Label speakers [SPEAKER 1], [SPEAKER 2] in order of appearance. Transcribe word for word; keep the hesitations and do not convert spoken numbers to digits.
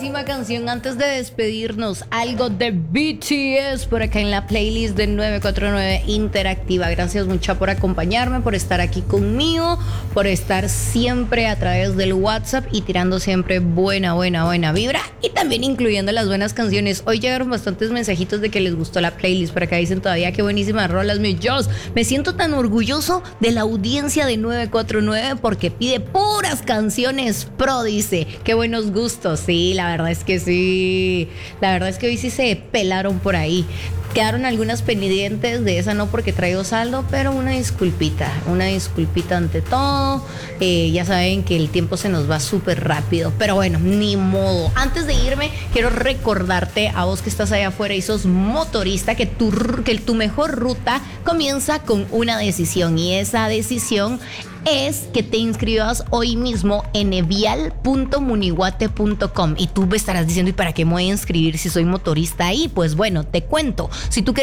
[SPEAKER 1] buenísima canción. Antes de despedirnos, algo de B T S por acá en la playlist de nueve cuatro nueve Interactiva. Gracias mucha por acompañarme, por estar aquí conmigo, por estar siempre a través del WhatsApp y tirando siempre buena, buena, buena vibra y también incluyendo las buenas canciones. Hoy llegaron bastantes mensajitos de que les gustó la playlist. Por acá dicen todavía qué buenísimas rolas, mi Joss. Me siento tan orgulloso de la audiencia de nueve cuatro nueve porque pide puras canciones pro, dice. Qué buenos gustos. Sí, la verdad es que sí. La verdad es que hoy sí se pelaron por ahí. Quedaron algunas pendientes de esa, no porque traigo saldo, pero una disculpita, una disculpita ante todo. Eh, ya saben que el tiempo se nos va súper rápido, pero bueno, ni modo. Antes de irme, quiero recordarte a vos que estás allá afuera y sos motorista que tu, que tu mejor ruta comienza con una decisión, y esa decisión es que te inscribas hoy mismo en evial punto munihuate punto com. Y tú me estarás diciendo, ¿y para qué me voy a inscribir si soy motorista ahí? Pues bueno, te cuento. Si tú